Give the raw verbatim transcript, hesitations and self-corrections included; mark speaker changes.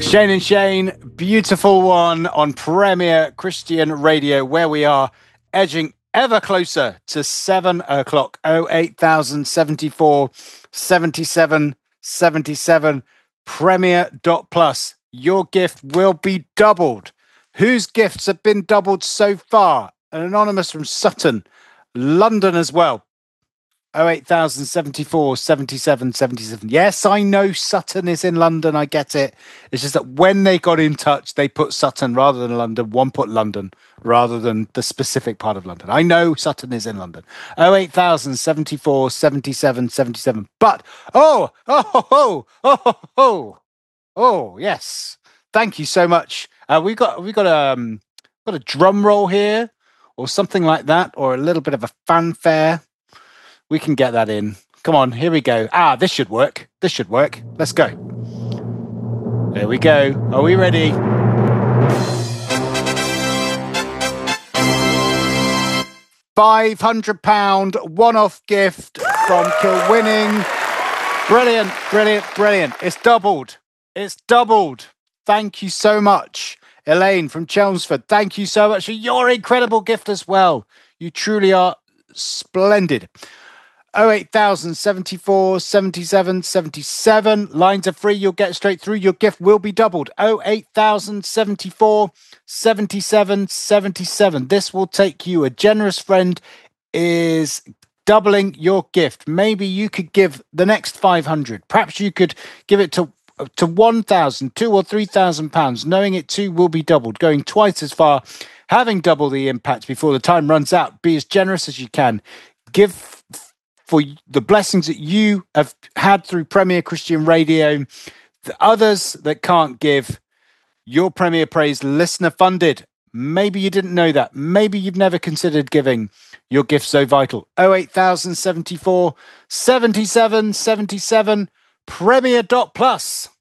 Speaker 1: Shane and Shane, beautiful one on Premier Christian Radio, where we are edging ever closer to seven o'clock. Oh eight thousand seventy-four seventy-seven seventy-seven Premier dot plus. Your gift will be doubled. Whose gifts have been doubled so far? An anonymous from Sutton, London as well. Oh eight thousand seventy-four seventy-seven seventy-seven. Yes, I know Sutton is in London. I get it. It's just that when they got in touch, they put Sutton rather than London. One put London rather than the specific part of London. I know Sutton is in London. Oh eight thousand seventy-four seventy-seven seventy-seven. But, oh, oh, oh, oh, oh, oh, oh, yes. Thank you so much. Uh, we got we got um got a drum roll here or something like that, or a little bit of a fanfare. We can get that in. Come on, here we go. Ah, this should work. This should work. Let's go. There we go. Are we ready? five hundred pounds one-off gift from Kilwinning. Brilliant, brilliant, brilliant. It's doubled. It's doubled. Thank you so much. Elaine from Chelmsford, thank you so much for your incredible gift as well. You truly are splendid. Oh eight thousand seventy-four seventy-seven seventy-seven. Lines are free. You'll get straight through. Your gift will be doubled. Oh eight thousand seventy-four seventy-seven seventy-seven. This will take you. A generous friend is doubling your gift. Maybe you could give the next five hundred. Perhaps you could give it to to one thousand, two or three thousand pounds, knowing it too will be doubled, going twice as far, having double the impact before the time runs out. Be as generous as you can. Give for the blessings that you have had through Premier Christian Radio. The others that can't give, your Premier Praise listener funded. Maybe you didn't know that. Maybe you've never considered giving. Your gift so vital. Oh eight thousand seventy-four seventy-seven seventy-seven Premier dot plus.